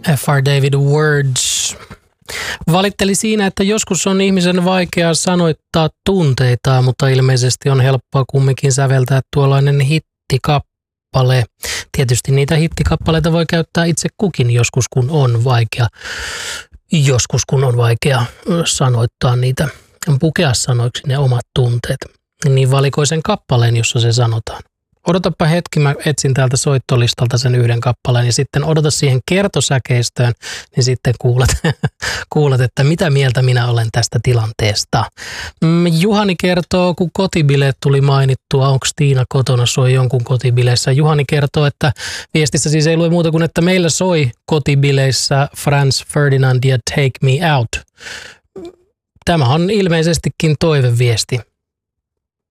F.R. David Words valitteli siinä, että joskus on ihmisen vaikea sanoittaa tunteitaan, mutta ilmeisesti on helppoa kumminkin säveltää tuollainen hittikappale. Tietysti niitä hittikappaleita voi käyttää itse kukin joskus, kun on vaikea sanoittaa niitä, pukea sanoiksi ne omat tunteet. Niin valikoisen kappaleen, jossa se sanotaan. Odotapa hetki, mä etsin täältä soittolistalta sen yhden kappaleen ja sitten odota siihen kertosäkeistöön, niin sitten kuulet, että mitä mieltä minä olen tästä tilanteesta. Juhani kertoo, kun kotibileet tuli mainittua, onko Tiina kotona soi jonkun kotibileissä. Juhani kertoo, että viestissä siis ei lue muuta kuin, että meillä soi kotibileissä Franz Ferdinand ja Take Me Out. Tämä on ilmeisestikin toiveviesti.